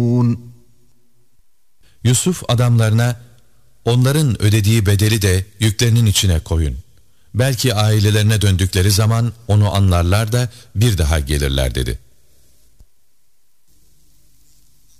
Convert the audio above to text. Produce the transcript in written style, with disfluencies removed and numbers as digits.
Yusuf adamlarına, onların ödediği bedeli de yüklerinin içine koyun. Belki ailelerine döndükleri zaman onu anlarlar da bir daha gelirler dedi.